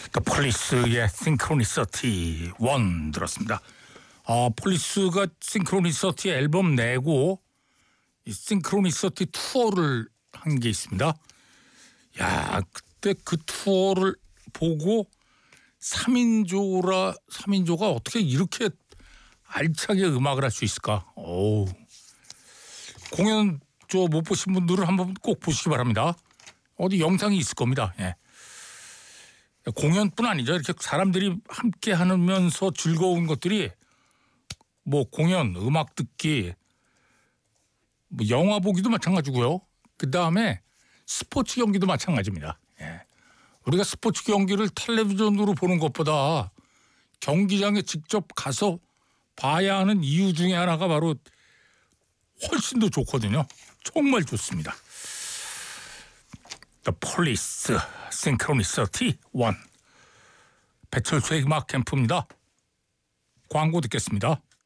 더 폴리스의 싱크로니서티 1 들었습니다. 폴리스가 싱크로니서티 앨범 내고 이 싱크로니서티 투어를 한 게 있습니다. 야, 그때 그 투어를 보고 3인조가 어떻게 이렇게 알차게 음악을 할 수 있을까? 공연 못 보신 분들은 한번 꼭 보시기 바랍니다. 어디 영상이 있을 겁니다. 예. 공연뿐 아니죠. 이렇게 사람들이 함께 하면서 즐거운 것들이 공연, 음악 듣기, 영화 보기도 마찬가지고요. 그 다음에 스포츠 경기도 마찬가지입니다. 예. 우리가 스포츠 경기를 텔레비전으로 보는 것보다 경기장에 직접 가서 봐야 하는 이유 중에 하나가 바로 훨씬 더 좋거든요. 정말 좋습니다. The Police, Synchronicity 1. 배철수의 음악 캠프입니다. 광고 듣겠습니다.